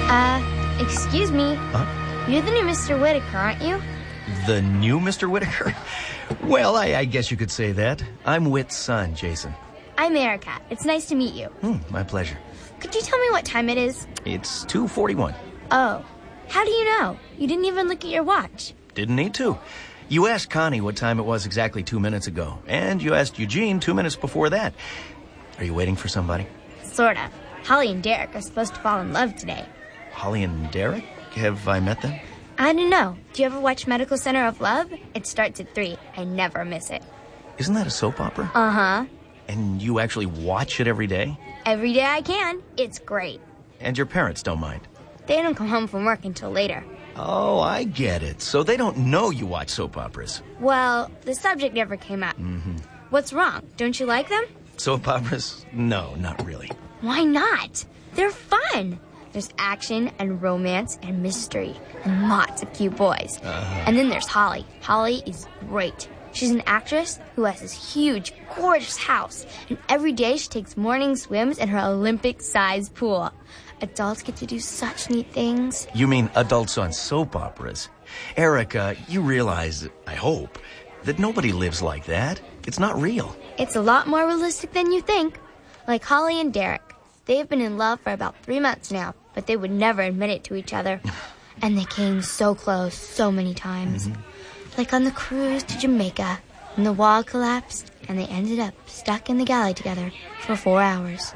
Excuse me. Huh? You're the new Mr. Whitaker, aren't you? The new Mr. Whitaker? Well, I guess you could say that. I'm Whit's son, Jason. I'm Erica. It's nice to meet you. My pleasure. Could you tell me what time it is? It's 2:41. Oh. How do you know? You didn't even look at your watch. Didn't need to. You asked Connie what time it was exactly 2 minutes ago, and you asked Eugene 2 minutes before that. Are you waiting for somebody? Sort of. Holly and Derek are supposed to fall in love today. Holly and Derek? Have I met them? I don't know. Do you ever watch Medical Center of Love? It starts at 3. I never miss it. Isn't that a soap opera? Uh-huh. And you actually watch it every day? Every day I can. It's great. And your parents don't mind? They don't come home from work until later. Oh, I get it. So they don't know you watch soap operas. Well, the subject never came up. What's wrong? Don't you like them? Soap operas? No, not really. Why not? They're fun. There's action and romance and mystery and lots of cute boys. And then there's Holly. Holly is great. She's an actress who has this huge, gorgeous house. And every day she takes morning swims in her Olympic-sized pool. Adults get to do such neat things. You mean adults on soap operas? Erica, you realize, I hope, that nobody lives like that. It's not real. It's a lot more realistic than you think. Like Holly and Derek. They've been in love for about 3 months now, but they would never admit it to each other. And they came so close so many times. Like on the cruise to Jamaica, when the wall collapsed, and they ended up stuck in the galley together for 4 hours.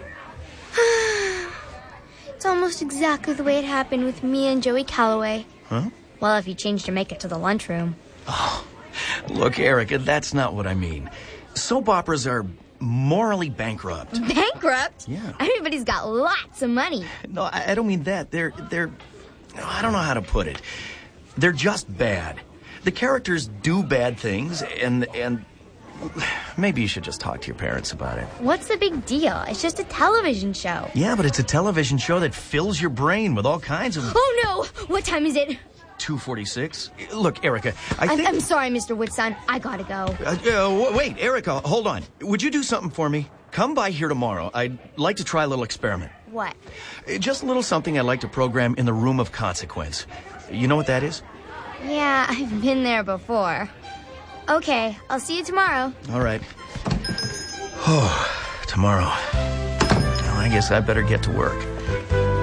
It's almost exactly the way it happened with me and Joey Calloway. Huh? Well, if you changed Jamaica to the lunchroom. Oh, look, Erica, that's not what I mean. Soap operas are morally bankrupt. Bankrupt? Yeah. Everybody's got lots of money. No, I don't mean that. They're, I don't know how to put it. They're just bad. The characters do bad things, and maybe you should just talk to your parents about it. What's the big deal? It's just a television show. Yeah, but it's a television show that fills your brain with all kinds of... Oh, no! What time is it? 2:46. Look, Erica, I think... I'm sorry, Mr. Whitson. I gotta go. Wait, Erica, hold on. Would you do something for me? Come by here tomorrow. I'd like to try a little experiment. What? Just a little something I'd like to program in the room of consequence. You know what that is? Yeah, I've been there before. Okay, I'll see you tomorrow. All right. Oh, tomorrow. Well, I guess I better get to work.